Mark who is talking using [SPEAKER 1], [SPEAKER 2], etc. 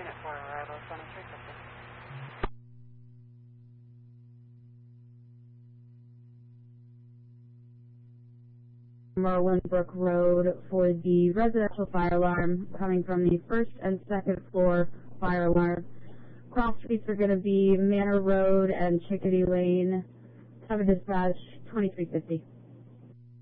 [SPEAKER 1] unit 4 arrival, 7350.
[SPEAKER 2] Merwin Brook Road for the residential fire alarm coming from the first and second floor fire alarm. Cross streets are going to be Manor Road and Chickadee Lane. Have a dispatch 2350.